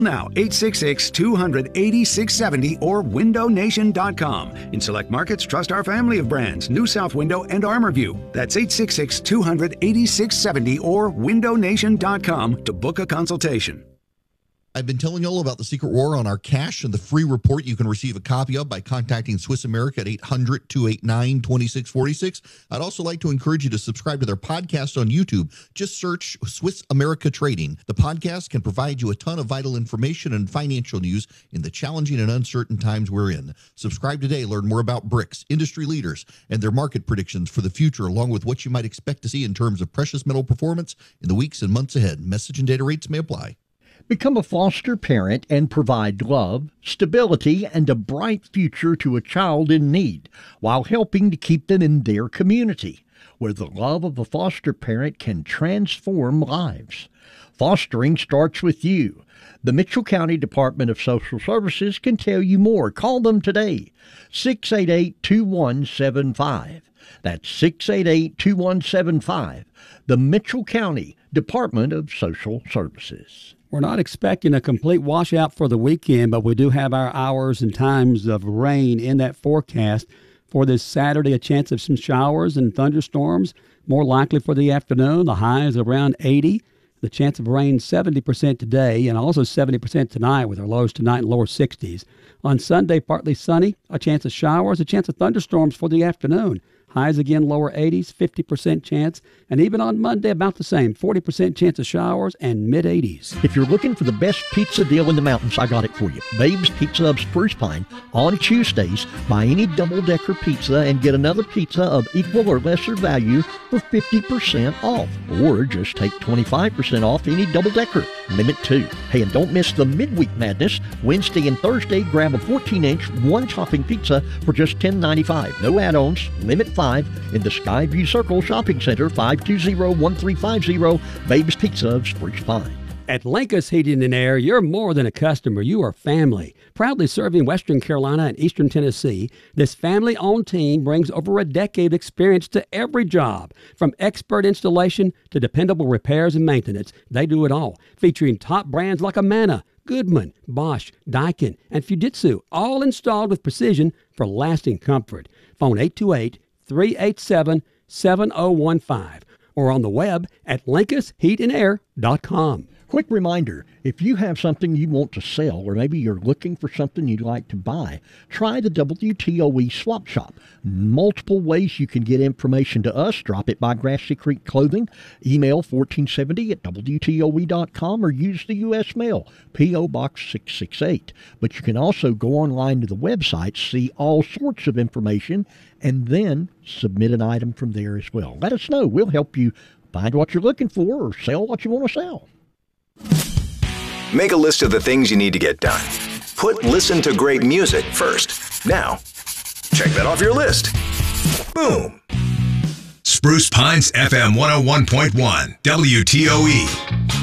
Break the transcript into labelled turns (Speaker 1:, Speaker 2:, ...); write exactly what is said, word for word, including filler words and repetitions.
Speaker 1: Now, eight six six, two hundred, eighty-six seventy or window nation dot com. In select markets, trust our family of brands, New South Window and ArmorView. That's eight six six, two hundred, eighty-six seventy or window nation dot com to book a consultation.
Speaker 2: I've been telling you all about the Secret War on our cash and the free report you can receive a copy of by contacting Swiss America at eight hundred, two eight nine, two six four six. I'd also like to encourage you to subscribe to their podcast on YouTube. Just search Swiss America Trading. The podcast can provide you a ton of vital information and financial news in the challenging and uncertain times we're in. Subscribe today. Learn more about B R I C S, industry leaders, and their market predictions for the future, along with what you might expect to see in terms of precious metal performance in the weeks and months ahead. Message and data rates may apply.
Speaker 3: Become a foster parent and provide love, stability, and a bright future to a child in need while helping to keep them in their community, where the love of a foster parent can transform lives. Fostering starts with you. The Mitchell County Department of Social Services can tell you more. Call them today, six eight eight, two one seven five. That's six eight eight, two one seven five. The Mitchell County Department of Social Services.
Speaker 4: We're not expecting a complete washout for the weekend, but we do have our hours and times of rain in that forecast. For this Saturday, a chance of some showers and thunderstorms, more likely for the afternoon. The high is around eighty. The chance of rain seventy percent today and also seventy percent tonight with our lows tonight in lower sixties. On Sunday, partly sunny, a chance of showers, a chance of thunderstorms for the afternoon. Highs again, lower eighties, fifty percent chance. And even on Monday, about the same, forty percent chance of showers and mid-eighties.
Speaker 3: If you're looking for the best pizza deal in the mountains, I got it for you. Babe's Pizza of Spruce Pine. On Tuesdays, buy any double-decker pizza and get another pizza of equal or lesser value for fifty percent off. Or just take twenty-five percent off any double-decker. Limit two. Hey, and don't miss the Midweek Madness. Wednesday and Thursday, grab a fourteen inch, one-topping pizza for just ten ninety-five. No add-ons. Limit five in the Skyview Circle Shopping Center, five two zero, one three five zero, Babe's Pizza of Spruce Pine.
Speaker 4: At Linkus Heating and Air, you're more than a customer. You are family. Proudly serving Western Carolina and Eastern Tennessee, this family-owned team brings over a decade of experience to every job. From expert installation to dependable repairs and maintenance, they do it all. Featuring top brands like Amana, Goodman, Bosch, Daikin, and Fujitsu, all installed with precision for lasting comfort. Phone eight two eight, three eight seven, seven zero one five or on the web at linkus heat and air dot com.
Speaker 3: Quick reminder, if you have something you want to sell or maybe you're looking for something you'd like to buy, try the W T O E Swap Shop. Multiple ways you can get information to us. Drop it by Grassy Creek Clothing, email fourteen seventy at W T O E dot com, or use the U S mail, P O Box six six eight. But you can also go online to the website, see all sorts of information, and then submit an item from there as well. Let us know. We'll help you find what you're looking for or sell what you want to sell.
Speaker 5: Make a list of the things you need to get done. Put listen to great music first. Now, check that off your list. Boom.
Speaker 6: Spruce Pines F M one oh one point one, W T O E.